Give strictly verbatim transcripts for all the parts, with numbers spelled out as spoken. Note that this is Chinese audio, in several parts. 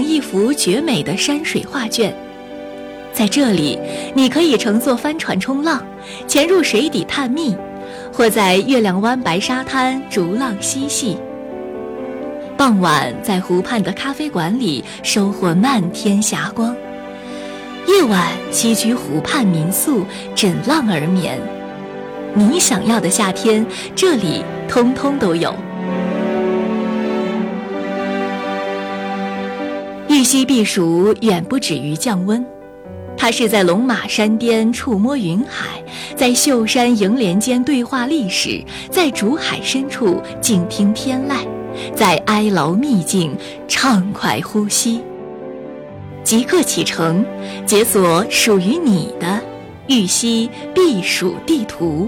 一幅绝美的山水画卷。在这里，你可以乘坐帆船冲浪，潜入水底探秘，或在月亮湾白沙滩逐浪嬉戏。傍晚在湖畔的咖啡馆里收获漫天霞光，夜晚栖居湖畔民宿枕浪而眠。你想要的夏天，这里通通都有。玉溪避暑远不止于降温，它是在龙马山巅触摸云海，在秀山迎莲间对话历史，在竹海深处静听天籁，在哀牢秘境畅快呼吸。即刻启程，解锁属于你的玉溪避暑地图。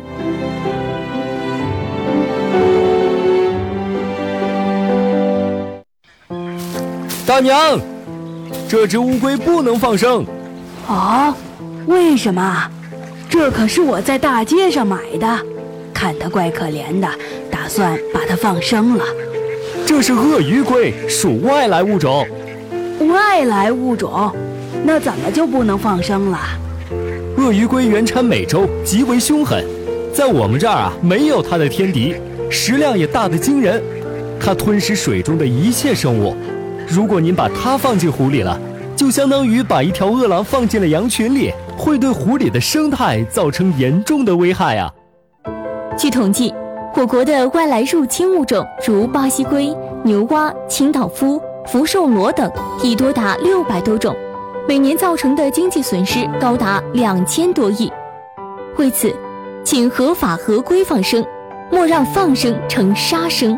大娘，这只乌龟不能放生。 啊？为什么？这可是我在大街上买的，看它怪可怜的，打算把它放生了。 这是鳄鱼龟，属外来物种。 外来物种？那怎么就不能放生了？ 鳄鱼龟原产美洲，极为凶狠，在我们这儿啊，没有它的天敌，食量也大得惊人。它吞食水中的一切生物，如果您把它放进湖里了，就相当于把一条饿狼放进了羊群里，会对湖里的生态造成严重的危害啊。 据统计，我国的外来入侵物种如巴西龟、牛蛙、清道夫、福寿螺等已多达六百多种，每年造成的经济损失高达两千多亿。为此，请合法合规放生，莫让放生成杀生。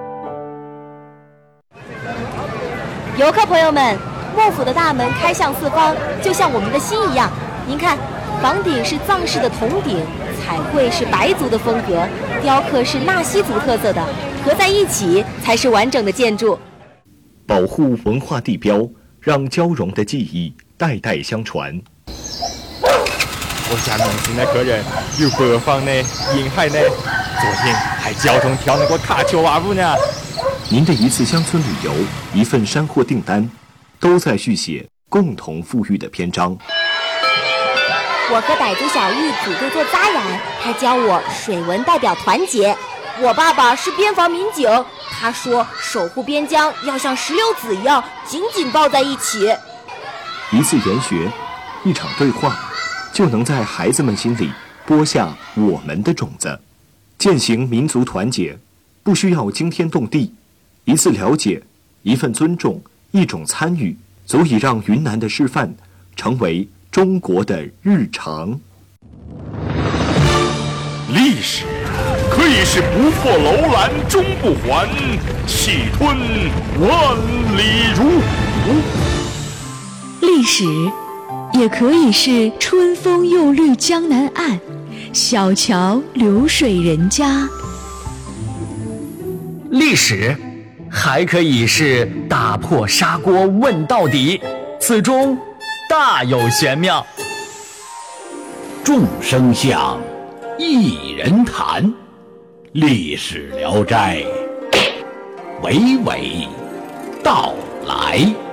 游客朋友们，幕府的大门开向四方，就像我们的心一样。您看，房顶是藏式的铜顶，彩绘是白族的风格，雕刻是纳西族特色的，合在一起才是完整的建筑。 保护文化地标，让交融的技艺代代相传。 我家农村的客人有北方的、沿海的，昨天还教中跳那个卡秋娃舞呢。 您的一次乡村旅游，一份山货订单，都在续写共同富裕的篇章。 我和傣族小玉组队做扎染，他教我水文代表团结。我爸爸是边防民警，他说守护边疆要像石榴籽一样紧紧抱在一起。 一次研学，一场对话，就能在孩子们心里播下我们的种子。践行民族团结，不需要惊天动地，一次了解，一份尊重，一种参与，足以让云南的示范成为中国的日常。 历史可以是不破楼兰终不还，气吞万里如虎。 历史也可以是春风又绿江南岸，小桥流水人家。 历史还可以是打破砂锅问到底，此中大有玄妙。 众生相，一人谈，历史聊斋娓娓道来。